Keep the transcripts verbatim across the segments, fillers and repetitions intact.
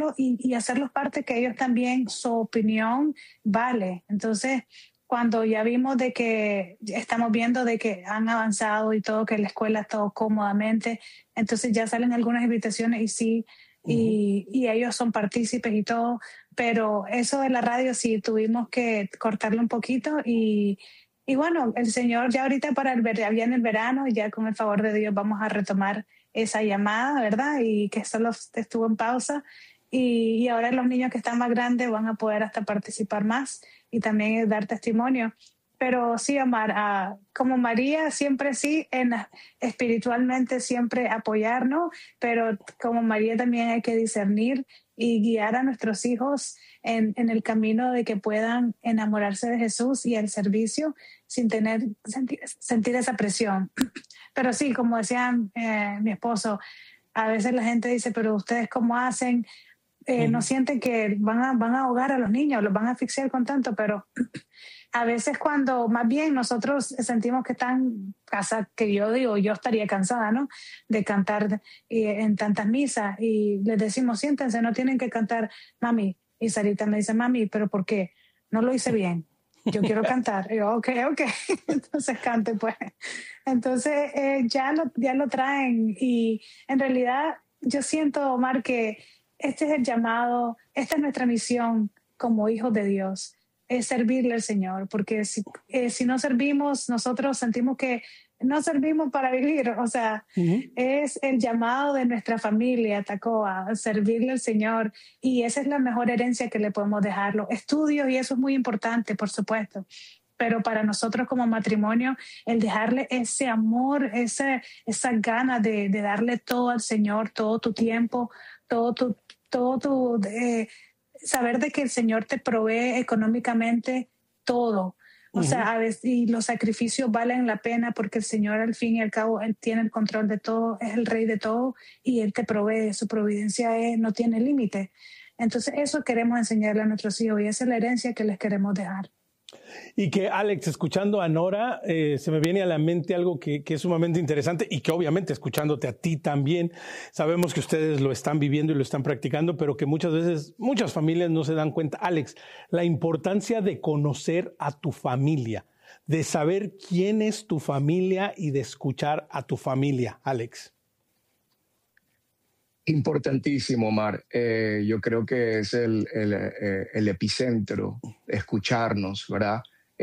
y, y hacerlos parte que ellos también, su opinión vale. Entonces, cuando ya vimos de que estamos viendo de que han avanzado y todo, que la escuela está cómodamente, entonces ya salen algunas invitaciones y sí, y, uh-huh. y ellos son partícipes y todo, pero eso de la radio sí tuvimos que cortarlo un poquito y, y bueno, el Señor ya ahorita para el, ya viene el verano y ya con el favor de Dios vamos a retomar esa llamada, ¿verdad? Y que solo estuvo en pausa y, y ahora los niños que están más grandes van a poder hasta participar más y también dar testimonio. Pero sí, Omar, uh, como María, siempre sí, en, espiritualmente siempre apoyarnos, pero como María también hay que discernir y guiar a nuestros hijos en, en el camino de que puedan enamorarse de Jesús y el servicio sin tener sentir, sentir esa presión. Pero sí, como decía eh, mi esposo, a veces la gente dice, pero ¿ustedes cómo hacen? Eh, uh-huh. ¿No sienten que van a, van a ahogar a los niños, los van a asfixiar con tanto? Pero a veces cuando más bien nosotros sentimos que están casa, que yo digo, yo estaría cansada, ¿no? De cantar eh, en tantas misas y les decimos, siéntense, no tienen que cantar, mami. Y Sarita me dice, mami, ¿pero por qué? No lo hice bien. Yo quiero cantar. Y yo, ok, ok. Entonces cante, pues. Entonces eh, ya, lo, ya lo traen y en realidad yo siento, Omar, que este es el llamado, esta es nuestra misión como hijos de Dios, es servirle al Señor, porque si, eh, si no servimos, nosotros sentimos que no servimos para vivir, o sea, uh-huh. es el llamado de nuestra familia, Tacoa, servirle al Señor, y esa es la mejor herencia que le podemos dejar, los estudios, y eso es muy importante, por supuesto, pero para nosotros como matrimonio, el dejarle ese amor, ese, esa gana de, de darle todo al Señor, todo tu tiempo, todo tu, todo tu eh, saber de que el Señor te provee económicamente todo. O uh-huh. sea, a veces, y los sacrificios valen la pena porque el Señor al fin y al cabo, Él tiene el control de todo, es el Rey de todo y Él te provee, su providencia es, no tiene límite. Entonces eso queremos enseñarle a nuestros hijos y esa es la herencia que les queremos dejar. Y que, Alex, escuchando a Nora, eh, se me viene a la mente algo que, que es sumamente interesante y que obviamente escuchándote a ti también, sabemos que ustedes lo están viviendo y lo están practicando, pero que muchas veces, muchas familias no se dan cuenta. Alex, la importancia de conocer a tu familia, de saber quién es tu familia y de escuchar a tu familia, Alex. Importantísimo, Omar. Eh, yo creo que es el, el, el epicentro, escucharnos, ¿verdad?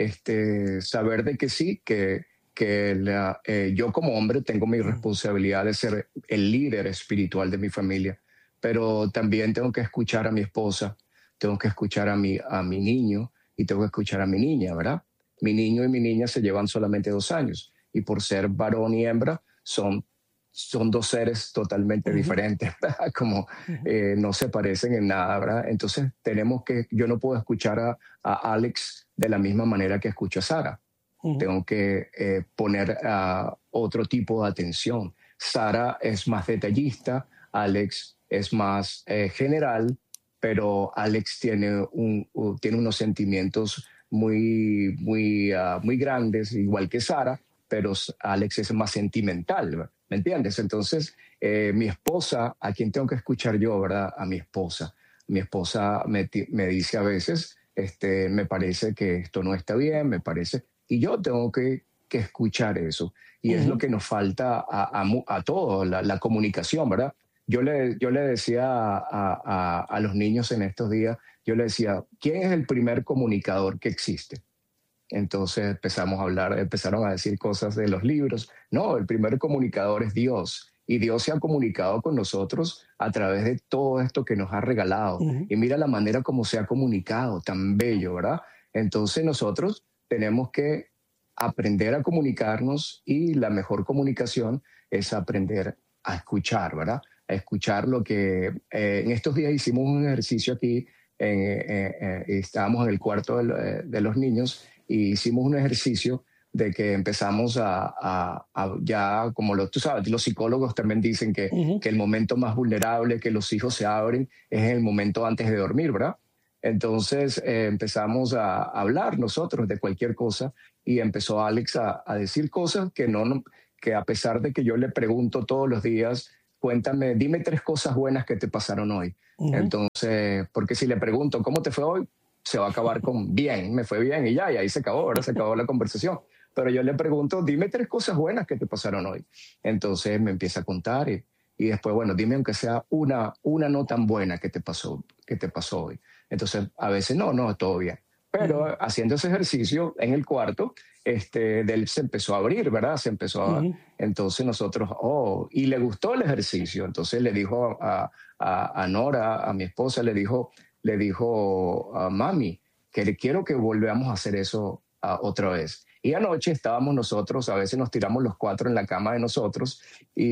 Este, saber de que sí, que, que la, eh, yo como hombre tengo mi responsabilidad de ser el líder espiritual de mi familia, pero también tengo que escuchar a mi esposa, tengo que escuchar a mi, a mi niño y tengo que escuchar a mi niña, ¿verdad? Mi niño y mi niña se llevan solamente dos años y por ser varón y hembra son son dos seres totalmente uh-huh. diferentes, ¿verdad? Como uh-huh. eh, no se parecen en nada, ¿verdad? Entonces tenemos que, yo no puedo escuchar a, a Alex de la misma manera que escucho a Sara. Uh-huh. Tengo que eh, poner uh, otro tipo de atención. Sara es más detallista, Alex es más eh, general, pero Alex tiene, un, uh, tiene unos sentimientos muy, muy, uh, muy grandes, igual que Sara, pero Alex es más sentimental, ¿verdad? ¿Me entiendes? Entonces, eh, mi esposa, ¿a quién tengo que escuchar yo, verdad? A mi esposa. Mi esposa me, me dice a veces, este, me parece que esto no está bien, me parece... Y yo tengo que, que escuchar eso. Y uh-huh. es lo que nos falta a, a, a todos, la, la comunicación, ¿verdad? Yo le, yo le decía a, a, a los niños en estos días, yo le decía, ¿quién es el primer comunicador que existe? Entonces empezamos a hablar, empezaron a decir cosas de los libros. No, el primer comunicador es Dios. Y Dios se ha comunicado con nosotros a través de todo esto que nos ha regalado. Uh-huh. Y mira la manera como se ha comunicado, tan bello, ¿verdad? Entonces nosotros tenemos que aprender a comunicarnos y la mejor comunicación es aprender a escuchar, ¿verdad? A escuchar lo que... Eh, en estos días hicimos un ejercicio aquí, en, eh, eh, estábamos en el cuarto de, de los niños y hicimos un ejercicio de que empezamos a, a, a ya, como lo, tú sabes, los psicólogos también dicen que, uh-huh. que el momento más vulnerable que los hijos se abren es en el momento antes de dormir, ¿verdad? Entonces eh, empezamos a hablar nosotros de cualquier cosa y empezó Alex a, a decir cosas que, no, que a pesar de que yo le pregunto todos los días cuéntame, dime tres cosas buenas que te pasaron hoy. Uh-huh. Entonces, porque si le pregunto, ¿cómo te fue hoy? Se va a acabar con bien, me fue bien y ya, y ahí se acabó, ahora se acabó la conversación. Pero yo le pregunto, dime tres cosas buenas que te pasaron hoy. Entonces me empieza a contar y, y después, bueno, dime aunque sea una, una no tan buena que te pasó, que te pasó hoy. Entonces, a veces no, no, todo bien. Pero uh-huh. haciendo ese ejercicio en el cuarto, este, de él se empezó a abrir, ¿verdad? Se empezó a... Uh-huh. Entonces nosotros, oh, y le gustó el ejercicio. Entonces le dijo a, a, a Nora, a mi esposa, le dijo, le dijo a mami, que quiero que volvamos a hacer eso uh, otra vez. Y anoche estábamos nosotros, a veces nos tiramos los cuatro en la cama de nosotros,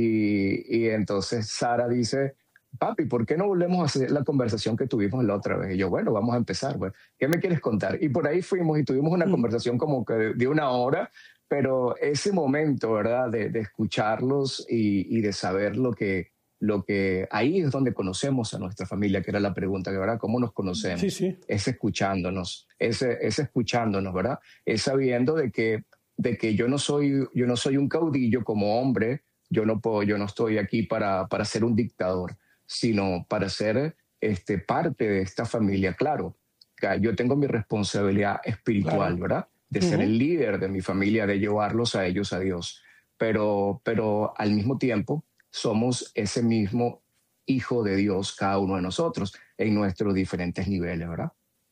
y, y entonces Sara dice, papi, ¿por qué no volvemos a hacer la conversación que tuvimos la otra vez? Y yo, bueno, vamos a empezar. Bueno, ¿qué me quieres contar? Y por ahí fuimos y tuvimos una mm. conversación como que de una hora, pero ese momento, ¿verdad?, de, de escucharlos y, y de saber lo que, lo que... Ahí es donde conocemos a nuestra familia, que era la pregunta, ¿verdad? ¿Cómo nos conocemos? Sí, sí. Es escuchándonos, es, es escuchándonos, ¿verdad? Es sabiendo de que, de que yo, no soy, yo no soy un caudillo como hombre, yo no, puedo, yo no estoy aquí para, para ser un dictador, sino para ser este, parte de esta familia. Claro, yo tengo mi responsabilidad espiritual, claro, ¿verdad? De uh-huh. ser el líder de mi familia, de llevarlos a ellos a Dios. Pero, pero al mismo tiempo somos ese mismo hijo de Dios, cada uno de nosotros, en nuestros diferentes niveles, ¿verdad?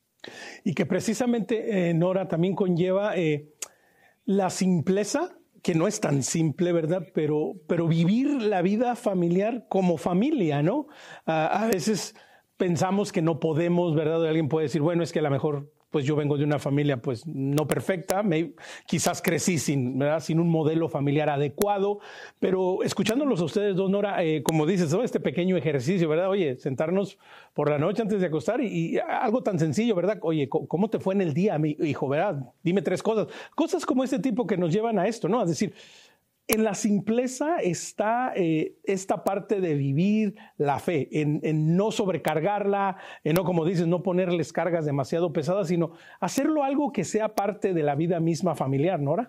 Y que precisamente, eh, Nora, también conlleva eh, la simpleza, que no es tan simple, ¿verdad? Pero, pero vivir la vida familiar como familia, ¿no? Uh, a veces pensamos que no podemos, ¿verdad? Alguien puede decir, bueno, es que a lo mejor pues yo vengo de una familia pues no perfecta, me, quizás crecí sin, ¿verdad?, sin un modelo familiar adecuado, pero escuchándolos a ustedes dos, Nora, eh, como dices, ¿no?, este pequeño ejercicio, ¿verdad? Oye, sentarnos por la noche antes de acostar y, y algo tan sencillo, ¿verdad? Oye, ¿cómo te fue en el día, mi hijo, verdad? Dime tres cosas. Cosas como este tipo que nos llevan a esto, ¿no? Es decir, en la simpleza está eh, esta parte de vivir la fe, en, en no sobrecargarla, en no, como dices, no ponerles cargas demasiado pesadas, sino hacerlo algo que sea parte de la vida misma familiar, ¿Nora?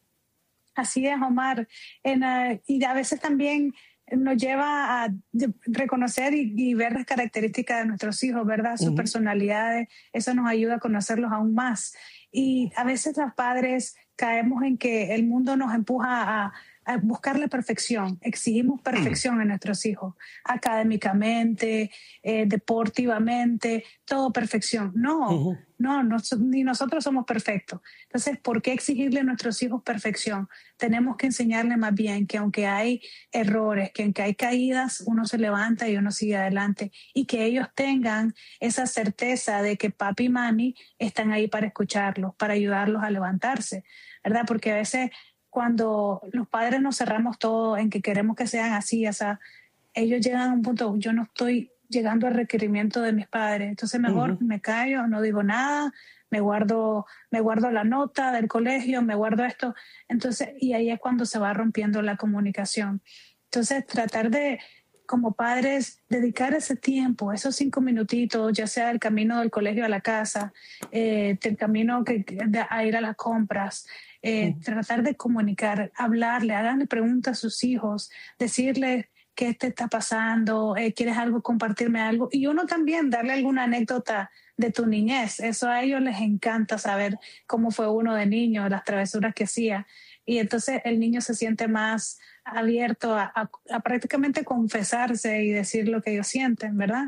Así es, Omar. En, uh, y a veces también nos lleva a reconocer y, y ver las características de nuestros hijos, ¿verdad? Sus uh-huh. personalidades, eso nos ayuda a conocerlos aún más. Y a veces los padres caemos en que el mundo nos empuja a, a buscar la perfección. Exigimos perfección a nuestros hijos, académicamente, eh, deportivamente, todo perfección. No, uh-huh. no, no, ni nosotros somos perfectos. Entonces, ¿por qué exigirle a nuestros hijos perfección? Tenemos que enseñarles más bien que aunque hay errores, que aunque hay caídas, uno se levanta y uno sigue adelante, y que ellos tengan esa certeza de que papi y mami están ahí para escucharlos, para ayudarlos a levantarse, ¿verdad? Porque a veces cuando los padres nos cerramos todo en que queremos que sean así, o sea, ellos llegan a un punto, yo no estoy llegando al requerimiento de mis padres, entonces mejor uh-huh. me callo, no digo nada, me guardo, me guardo la nota del colegio, me guardo esto, entonces, y ahí es cuando se va rompiendo la comunicación. Entonces, tratar de, como padres, dedicar ese tiempo, esos cinco minutitos, ya sea el camino del colegio a la casa, eh, el camino que, de, a ir a las compras, eh, uh-huh. tratar de comunicar, hablarle, haganle preguntas a sus hijos, decirles qué te está pasando, eh, quieres algo, compartirme algo, y uno también darle alguna anécdota de tu niñez. Eso a ellos les encanta saber cómo fue uno de niño, las travesuras que hacía, y entonces el niño se siente más abierto a, a, a prácticamente confesarse y decir lo que ellos sienten, ¿verdad?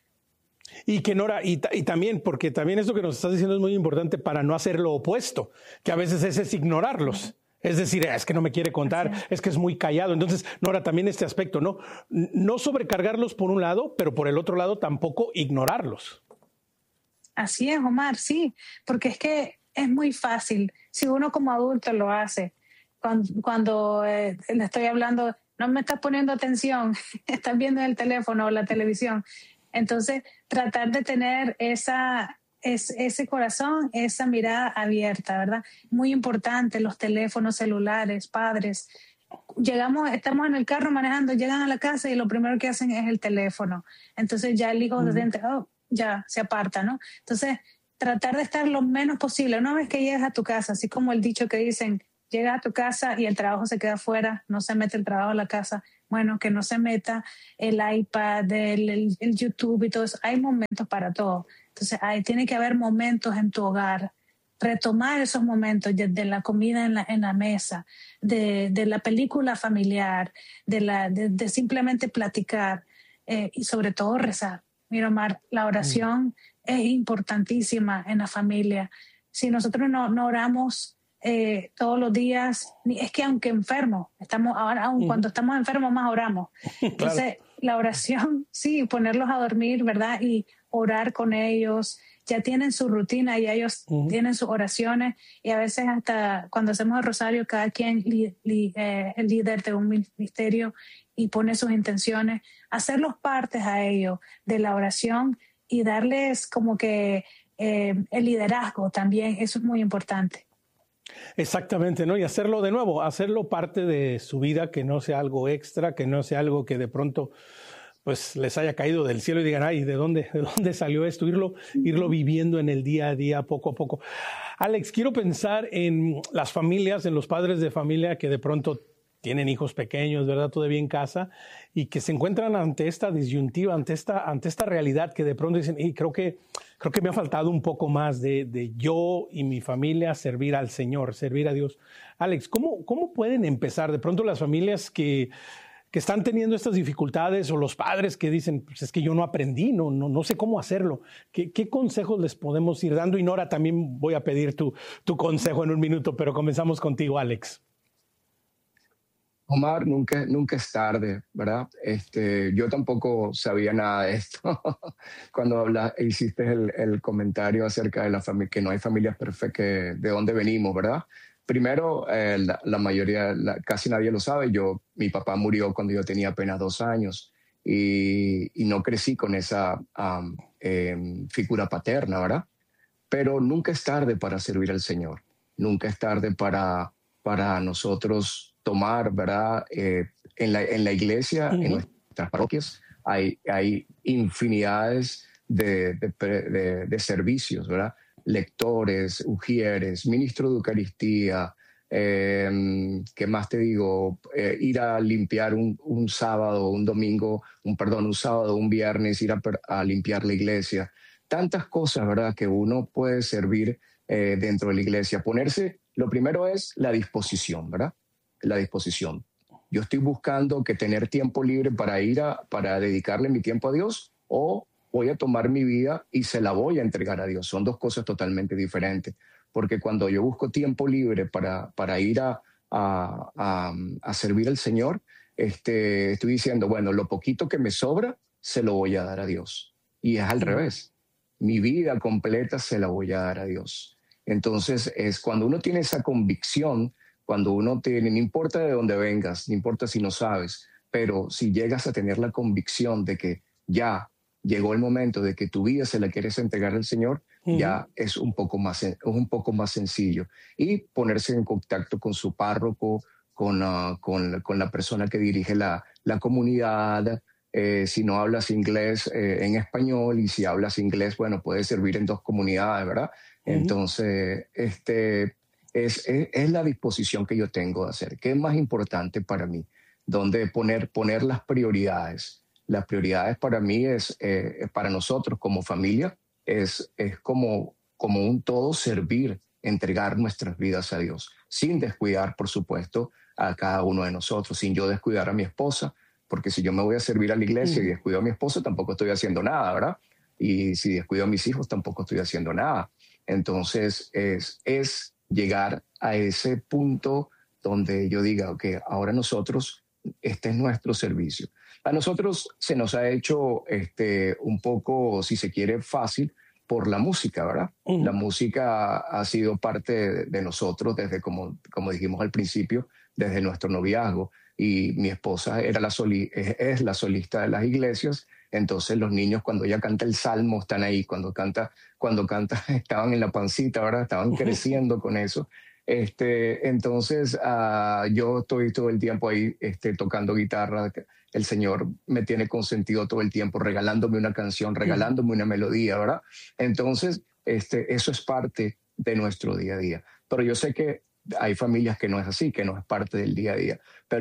Y que Nora, y, y también, porque también esto que nos estás diciendo es muy importante para no hacer lo opuesto, que a veces es, es ignorarlos. Es decir, es que no me quiere contar, sí. es que es muy callado. Entonces, Nora, también este aspecto, ¿no? No sobrecargarlos por un lado, pero por el otro lado tampoco ignorarlos. Así es, Omar, sí, porque es que es muy fácil. Si uno como adulto lo hace, cuando, cuando eh, le estoy hablando, no me estás poniendo atención, estás viendo el teléfono o la televisión. Entonces, tratar de tener esa, es, ese corazón, esa mirada abierta, ¿verdad? Muy importante, los teléfonos celulares, padres. Llegamos, estamos en el carro manejando, llegan a la casa y lo primero que hacen es el teléfono. Entonces ya el hijo uh-huh. se siente, oh, ya se aparta, ¿no? Entonces, tratar de estar lo menos posible. Una vez que llegas a tu casa, así como el dicho que dicen, llega a tu casa y el trabajo se queda afuera, no se mete el trabajo a la casa. bueno, que no se meta el iPad, el, el, el YouTube y todo eso. Hay momentos para todo. Entonces, hay, tiene que haber momentos en tu hogar. Retomar esos momentos de, de la comida en la, en la mesa, de, de la película familiar, de, la, de, de simplemente platicar eh, y sobre todo rezar. Mira, Omar, la oración mm. es importantísima en la familia. Si nosotros no, no oramos eh, todos los días, es que aunque enfermos, estamos, ahora, aun mm. cuando estamos enfermos más oramos. Entonces, claro. La oración, sí, ponerlos a dormir, ¿verdad? Y orar con ellos. Ya tienen su rutina, ya ellos uh-huh. tienen sus oraciones y a veces hasta cuando hacemos el rosario, cada quien li, li, eh, el líder de un ministerio y pone sus intenciones, hacerlos partes a ellos de la oración y darles como que eh, el liderazgo también, eso es muy importante. Exactamente, ¿no? Y hacerlo de nuevo, hacerlo parte de su vida, que no sea algo extra, que no sea algo que de pronto pues les haya caído del cielo y digan, ay, ¿de dónde, de dónde salió esto? Irlo, irlo viviendo en el día a día, poco a poco. Alex, quiero pensar en las familias, en los padres de familia que de pronto tienen hijos pequeños, ¿verdad? Todavía en casa y que se encuentran ante esta disyuntiva, ante esta, ante esta realidad que de pronto dicen, y creo que, creo que me ha faltado un poco más de, de yo y mi familia servir al Señor, servir a Dios. Alex, ¿cómo, cómo pueden empezar? De pronto las familias que que están teniendo estas dificultades o los padres que dicen, pues es que yo no aprendí, no, no, no sé cómo hacerlo. ¿Qué, ¿Qué consejos les podemos ir dando? Y Nora, también voy a pedir tu, tu consejo en un minuto, pero comenzamos contigo, Alex. Omar, nunca, nunca es tarde, ¿verdad? Este, yo tampoco sabía nada de esto. Cuando habla, hiciste el, el comentario acerca de la familia, que no hay familias perfectas, de dónde venimos, ¿verdad? Primero, eh, la, la mayoría, la, casi nadie lo sabe. Yo, mi papá murió cuando yo tenía apenas dos años y, y no crecí con esa um, eh, figura paterna, ¿verdad? Pero nunca es tarde para servir al Señor. Nunca es tarde para, para nosotros tomar, ¿verdad? Eh, en, la, en la iglesia, uh-huh. en nuestras parroquias, hay, hay infinidades de, de, de, de servicios, ¿verdad? Lectores, ujieres, ministro de Eucaristía, eh, ¿qué más te digo? Eh, ir a limpiar un, un sábado, un domingo, un perdón, un sábado, un viernes, ir a, a limpiar la iglesia. Tantas cosas, ¿verdad?, que uno puede servir eh, dentro de la iglesia. Ponerse, lo primero es la disposición, ¿verdad? La disposición. Yo estoy buscando que tener tiempo libre para ir a, para dedicarle mi tiempo a Dios, o voy a tomar mi vida y se la voy a entregar a Dios. Son dos cosas totalmente diferentes. Porque cuando yo busco tiempo libre para, para ir a, a, a, a servir al Señor, este, estoy diciendo, bueno, lo poquito que me sobra, se lo voy a dar a Dios. Y es al revés. Mi vida completa se la voy a dar a Dios. Entonces, es cuando uno tiene esa convicción, cuando uno tiene, no importa de dónde vengas, no importa si no sabes, pero si llegas a tener la convicción de que ya llegó el momento de que tu vida se la quieres entregar al Señor, uh-huh. ya es un poco más, es un poco más sencillo. Y ponerse en contacto con su párroco, con, uh, con, con la persona que dirige la, la comunidad. Eh, si no hablas inglés, eh, en español, y si hablas inglés, bueno, puedes servir en dos comunidades, ¿verdad? Uh-huh. Entonces, este, es, es, es la disposición que yo tengo de hacer. ¿Qué es más importante para mí? Donde poner, poner las prioridades. Las prioridades para mí es, eh, para nosotros como familia, es, es como, como un todo servir, entregar nuestras vidas a Dios, sin descuidar, por supuesto, a cada uno de nosotros, sin yo descuidar a mi esposa, porque si yo me voy a servir a la iglesia y descuido a mi esposa, tampoco estoy haciendo nada, ¿verdad? Y si descuido a mis hijos, tampoco estoy haciendo nada. Entonces, es, es llegar a ese punto donde yo diga, ok, ahora nosotros, este es nuestro servicio. A nosotros se nos ha hecho este, un poco, si se quiere, fácil por la música, ¿verdad? Uh-huh. La música ha sido parte de, de nosotros desde, como, como dijimos al principio, desde nuestro noviazgo. Y mi esposa era la soli- es, es la solista de las iglesias, entonces los niños cuando ella canta el salmo están ahí, cuando canta, cuando canta estaban en la pancita, ¿verdad? Estaban creciendo con eso. Este, entonces uh, yo estoy todo el tiempo ahí este, tocando guitarra. El Señor me tiene consentido todo el tiempo, regalándome una canción, regalándome una melodía, ¿verdad? Entonces, este, eso es parte de nuestro día a día. Pero yo sé que hay familias que no es así, que no es parte del día a día. Pero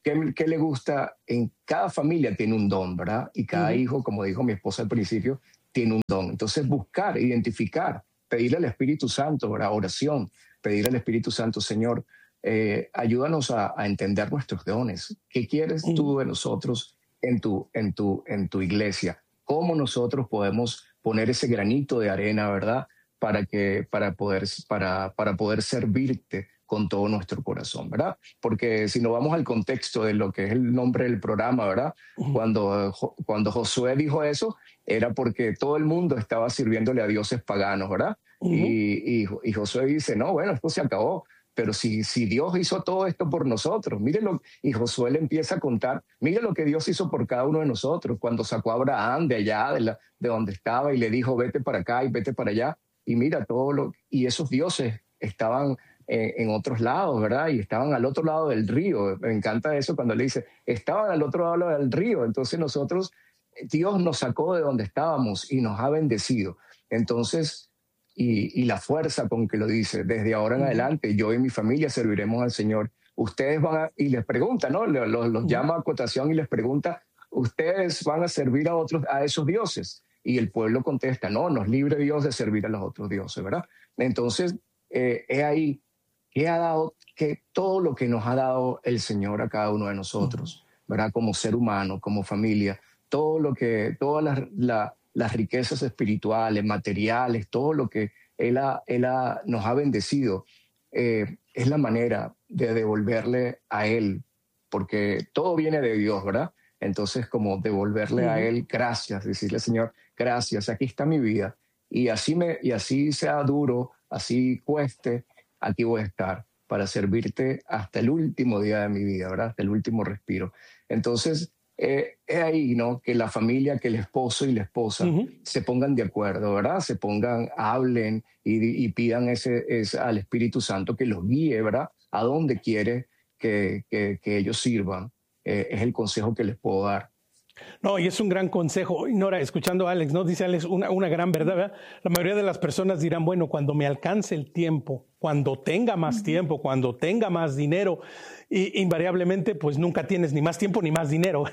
¿Qué, qué le gusta? En cada familia tiene un don, ¿verdad? Y cada uh-huh. hijo, como dijo mi esposa al principio, tiene un don. Entonces buscar, identificar, pedirle al Espíritu Santo, ¿verdad? Oración, pedirle al Espíritu Santo, Señor, eh, ayúdanos a, a entender nuestros dones. ¿Qué quieres uh-huh. tú de nosotros en tu, en, tu, en tu iglesia? ¿Cómo nosotros podemos poner ese granito de arena, ¿verdad? Para, que, para, poder, para, para poder servirte con todo nuestro corazón, ¿verdad? Porque si nos vamos al contexto de lo que es el nombre del programa, ¿verdad? Uh-huh. Cuando, cuando Josué dijo eso, era porque todo el mundo estaba sirviéndole a dioses paganos, ¿verdad? Uh-huh. Y, y, y Josué dice, no, bueno, esto se acabó. Pero si, si Dios hizo todo esto por nosotros, mírenlo, y Josué le empieza a contar, mire lo que Dios hizo por cada uno de nosotros, cuando sacó a Abraham de allá, de, la, de donde estaba, y le dijo, vete para acá y vete para allá, y mira todo lo, y esos dioses estaban eh, en otros lados, ¿verdad? Y estaban al otro lado del río. Me encanta eso cuando le dice, estaban al otro lado del río. Entonces nosotros, Dios nos sacó de donde estábamos y nos ha bendecido. Entonces, Y, y la fuerza con que lo dice, desde ahora en uh-huh. adelante, yo y mi familia serviremos al Señor. Ustedes van a, y les pregunta, ¿no? Los, los, los uh-huh. llama a acotación y les pregunta, ¿ustedes van a servir a otros, a esos dioses? Y el pueblo contesta, no, nos libre Dios de servir a los otros dioses, ¿verdad? Entonces, eh, es ahí que ha dado, que todo lo que nos ha dado el Señor a cada uno de nosotros, uh-huh. ¿verdad? Como ser humano, como familia, todo lo que, todas las... La, las riquezas espirituales, materiales, todo lo que Él, ha, él ha, nos ha bendecido, eh, es la manera de devolverle a Él, porque todo viene de Dios, ¿verdad? Entonces, como devolverle uh-huh. a Él gracias, decirle, Señor, gracias, aquí está mi vida, y así, me, y así sea duro, así cueste, aquí voy a estar para servirte hasta el último día de mi vida, ¿verdad? Hasta el último respiro. Entonces, Eh, es ahí, ¿no? Que la familia, que el esposo y la esposa uh-huh. se pongan de acuerdo, ¿verdad? Se pongan, hablen y, y pidan ese, ese, al Espíritu Santo que los guíe, ¿verdad? A donde quiere que, que, que ellos sirvan. Eh, es el consejo que les puedo dar. No, y es un gran consejo. Nora, escuchando a Alex, ¿no? Dice Alex una, una gran verdad, ¿verdad? La mayoría de las personas dirán, bueno, cuando me alcance el tiempo, cuando tenga más uh-huh. tiempo, cuando tenga más dinero, y invariablemente, pues nunca tienes ni más tiempo ni más dinero.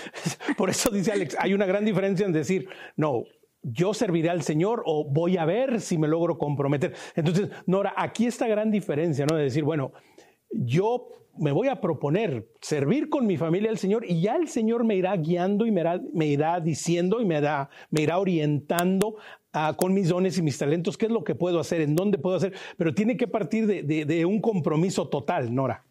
Por eso dice Alex, hay una gran diferencia en decir, no, yo serviré al Señor o voy a ver si me logro comprometer. Entonces, Nora, aquí está gran diferencia, ¿no? De decir, bueno, yo me voy a proponer servir con mi familia al Señor y ya el Señor me irá guiando y me irá, me irá diciendo y me, da, me irá orientando uh, con mis dones y mis talentos, qué es lo que puedo hacer, en dónde puedo hacer, pero tiene que partir de, de, de un compromiso total, Nora.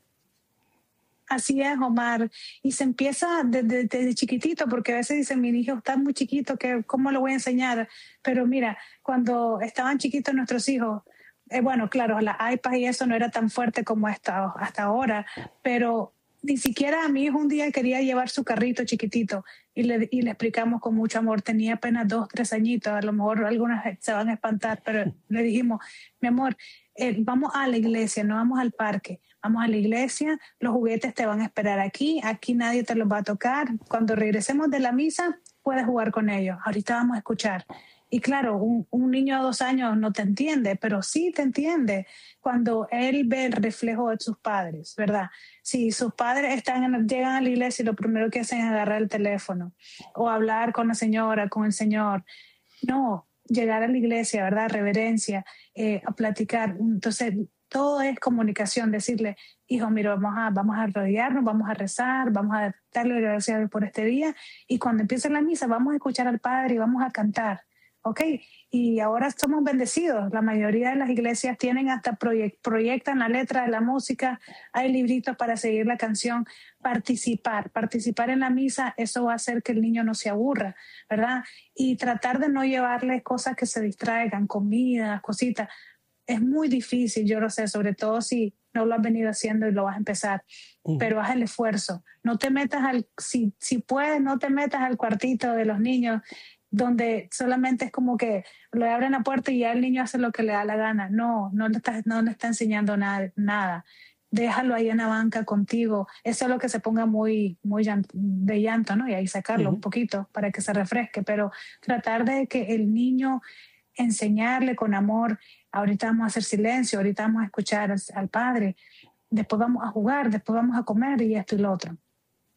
Así es, Omar. Y se empieza desde, desde chiquitito, porque a veces dicen, mi hijo está muy chiquito, que ¿cómo lo voy a enseñar? Pero mira, cuando estaban chiquitos nuestros hijos, Eh, bueno, claro, la iPad y eso no era tan fuerte como hasta, hasta ahora, pero ni siquiera a mi hijo un día quería llevar su carrito chiquitito y le, y le explicamos con mucho amor, tenía apenas dos, tres añitos, a lo mejor algunas se van a espantar, pero le dijimos, mi amor, eh, vamos a la iglesia, no vamos al parque, vamos a la iglesia, los juguetes te van a esperar aquí, aquí nadie te los va a tocar, cuando regresemos de la misa puedes jugar con ellos, ahorita vamos a escuchar. Y claro, un, un niño de dos años no te entiende, pero sí te entiende cuando él ve el reflejo de sus padres, ¿verdad? Si sus padres están en, llegan a la iglesia y lo primero que hacen es agarrar el teléfono o hablar con la señora, con el señor. No, llegar a la iglesia, ¿verdad? Reverencia, eh, a platicar. Entonces, todo es comunicación, decirle, hijo, mira, vamos a, vamos a rodearnos, vamos a rezar, vamos a darle gracias a Dios por este día. Y cuando empiece la misa, vamos a escuchar al Padre y vamos a cantar. Ok, y ahora somos bendecidos. La mayoría de las iglesias tienen hasta proyect, proyectan la letra de la música, hay libritos para seguir la canción. Participar, participar en la misa, eso va a hacer que el niño no se aburra, ¿verdad? Y tratar de no llevarle cosas que se distraigan, comida, cositas. Es muy difícil, yo lo sé, sobre todo si no lo has venido haciendo y lo vas a empezar, uh-huh. pero haz el esfuerzo. No te metas al, si, si puedes, no te metas al cuartito de los niños donde solamente es como que le abren la puerta y ya el niño hace lo que le da la gana. No, no le está, no le está enseñando nada, nada. Déjalo ahí en la banca contigo. Eso es lo que se ponga muy, muy de llanto, ¿no? Y ahí sacarlo uh-huh. un poquito para que se refresque. Pero tratar de que el niño, enseñarle con amor, ahorita vamos a hacer silencio, ahorita vamos a escuchar al, al padre, después vamos a jugar, después vamos a comer y esto y lo otro.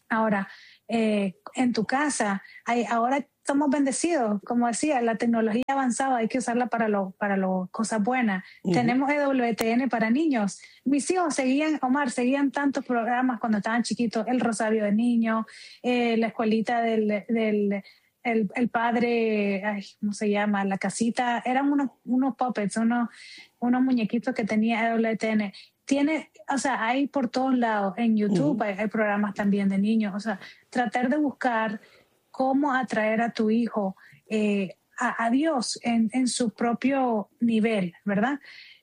Ahora, eh, en tu casa, hay, ahora somos bendecidos, como decía, la tecnología avanzada hay que usarla para lo, para lo, cosas buenas. Uh-huh. Tenemos E W T N para niños. Mis hijos seguían, Omar, seguían tantos programas cuando estaban chiquitos, El Rosario de Niños, eh, la escuelita del, del el, el padre, ay, ¿cómo se llama? La casita, eran unos, unos puppets, unos, unos muñequitos que tenía E W T N. Tiene, o sea, hay por todos lados, en YouTube uh-huh. hay, hay programas también de niños, o sea, tratar de buscar cómo atraer a tu hijo eh, a, a Dios en, en su propio nivel, ¿verdad?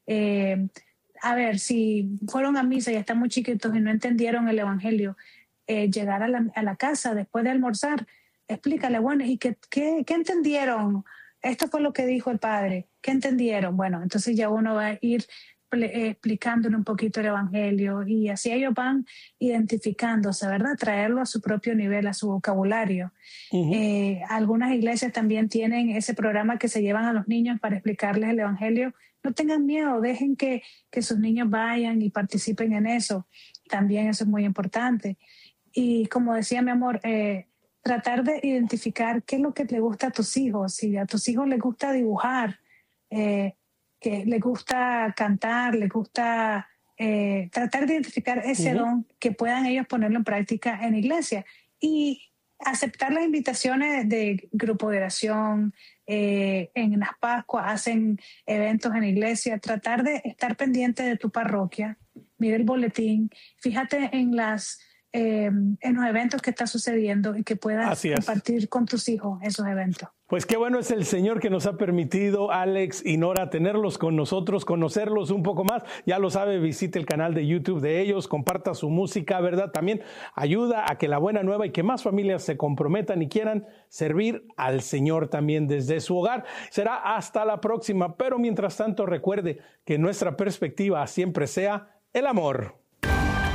Eh, a ver, si fueron a misa y están muy chiquitos y no entendieron el evangelio, eh, llegar a la, a la casa después de almorzar, explícale, bueno, ¿y qué, qué, qué entendieron? Esto fue lo que dijo el padre, ¿qué entendieron? Bueno, entonces ya uno va a ir explicándole un poquito el evangelio y así ellos van identificándose, ¿verdad? Traerlo a su propio nivel, a su vocabulario. Uh-huh. Eh, algunas iglesias también tienen ese programa que se llevan a los niños para explicarles el evangelio. No tengan miedo, dejen que, que sus niños vayan y participen en eso. También eso es muy importante. Y como decía mi amor, eh, tratar de identificar qué es lo que le gusta a tus hijos. Si a tus hijos les gusta dibujar, eh, que les gusta cantar, les gusta eh, tratar de identificar ese uh-huh. don que puedan ellos ponerlo en práctica en iglesia y aceptar las invitaciones de grupo de oración, eh, en las Pascuas hacen eventos en iglesia, tratar de estar pendiente de tu parroquia, mira el boletín, fíjate en las Eh, en los eventos que está sucediendo y que puedas compartir con tus hijos esos eventos. Pues qué bueno es el Señor que nos ha permitido, Alex y Nora, tenerlos con nosotros, conocerlos un poco más. Ya lo sabe, visite el canal de YouTube de ellos, comparta su música, ¿verdad? También ayuda a que la buena nueva y que más familias se comprometan y quieran servir al Señor también desde su hogar. Será hasta la próxima, pero mientras tanto recuerde que nuestra perspectiva siempre sea el amor.